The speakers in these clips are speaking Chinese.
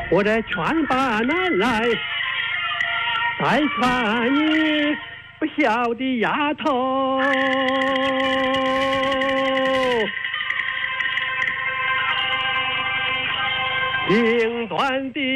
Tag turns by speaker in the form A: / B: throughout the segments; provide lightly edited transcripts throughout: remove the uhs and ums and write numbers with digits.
A: 我这劝把难来，再劝你不孝的丫头。听断的。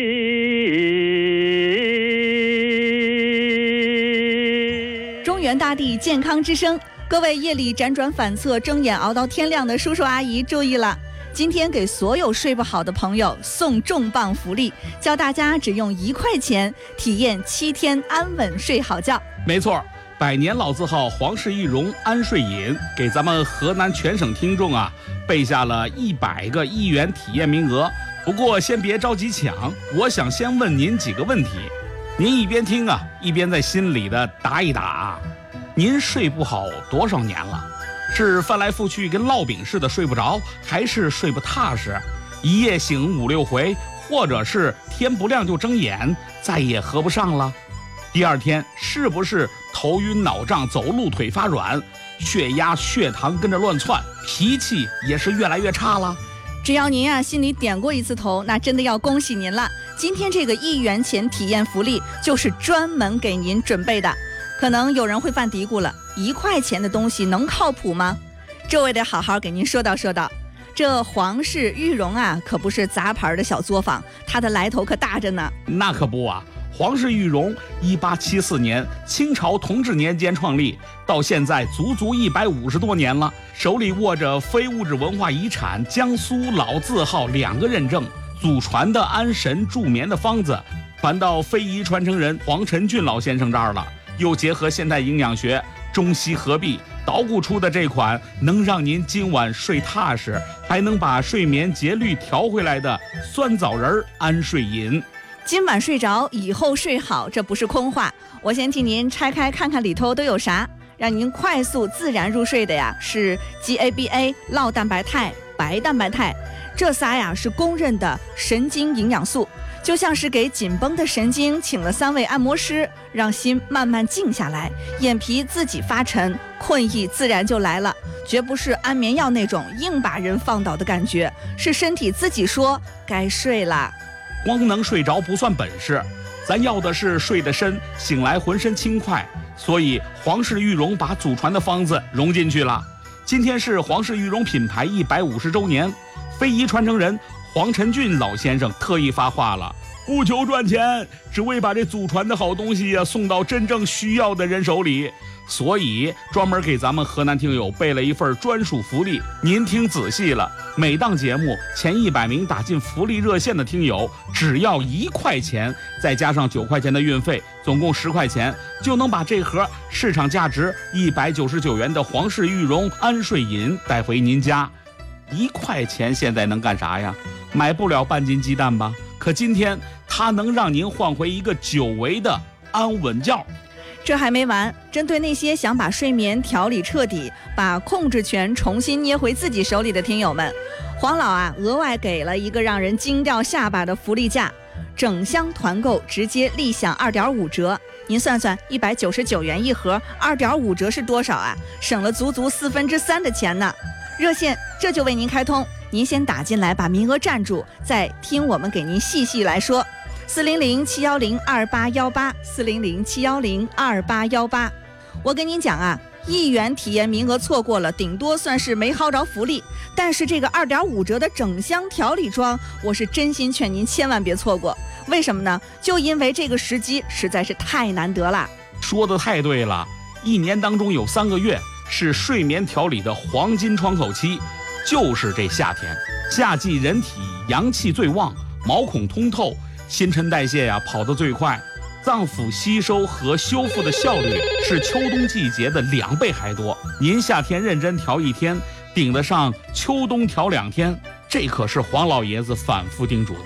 B: 中原大地健康之声，各位夜里辗转反侧、睁眼熬到天亮的叔叔阿姨注意了！今天给所有睡不好的朋友送重磅福利，教大家只用1块钱体验7天安稳睡好觉。
C: 没错，百年老字号皇氏玉荣安睡饮给咱们河南全省听众备下了100个1元体验名额。不过先别着急抢，我想先问您几个问题。您一边听一边在心里的答一答。您睡不好多少年了？是翻来覆去跟烙饼似的睡不着，还是睡不踏实，一夜醒5、6回，或者是天不亮就睁眼，再也合不上了？第二天是不是头晕脑胀，走路腿发软，血压血糖跟着乱窜，脾气也是越来越差了？
B: 只要您心里点过一次头，那真的要恭喜您了。今天这个1元钱体验福利就是专门给您准备的。可能有人会犯嘀咕了，1块钱的东西能靠谱吗？这位得好好给您说道说道。这皇氏玉荣可不是杂牌的小作坊，它的来头可大着呢。
C: 那可不皇氏玉荣1874年清朝同治年间创立，到现在足足150多年了，手里握着非物质文化遗产江苏老字号2个认证，祖传的安神助眠的方子传到非遗传承人黄晨俊老先生这儿了，又结合现代营养学，中西合璧，捣鼓出的这款能让您今晚睡踏实，还能把睡眠节律调回来的酸枣仁安睡饮。
B: 今晚睡着，以后睡好，这不是空话。我先替您拆开看看里头都有啥，让您快速自然入睡的是 GABA、酪蛋白肽、白蛋白肽，这仨是公认的神经营养素，就像是给紧绷的神经请了3位按摩师，让心慢慢静下来，眼皮自己发沉，困意自然就来了，绝不是安眠药那种硬把人放倒的感觉，是身体自己说该睡了。
C: 光能睡着不算本事，咱要的是睡得深，醒来浑身轻快，所以皇氏玉荣把祖传的方子融进去了。今天是皇氏玉荣品牌150周年，非遗传承人黄晨俊老先生特意发话了，不求赚钱，只为把这祖传的好东西送到真正需要的人手里，所以专门给咱们河南听友备了一份专属福利。您听仔细了，每档节目前100名打进福利热线的听友，只要1块钱，再加上9块钱的运费，总共10块钱，就能把这盒市场价值199元的皇氏玉荣安睡饮带回您家。1块钱现在能干啥呀？买不了半斤鸡蛋吧？可今天它能让您换回一个久违的安稳觉。
B: 这还没完，针对那些想把睡眠调理彻底，把控制权重新捏回自己手里的听友们，黄老额外给了一个让人惊掉下巴的福利价，整箱团购直接立享2.5折。您算算，199元一盒，2.5折是多少省了足足3/4的钱呢。热线这就为您开通，您先打进来把名额占住，再听我们给您细细来说。400-710-2818，400-710-2818。我跟您讲1元体验名额错过了，顶多算是没薅着福利，但是这个2.5折的整箱调理装，我是真心劝您千万别错过。为什么呢？就因为这个时机实在是太难得了。
C: 说得太对了，1年当中有3个月是睡眠调理的黄金窗口期，就是这夏天。夏季人体阳气最旺，毛孔通透，新陈代谢跑得最快，脏腑吸收和修复的效率是秋冬季节的2倍还多。您夏天认真调1天，顶得上秋冬调2天，这可是黄老爷子反复叮嘱的。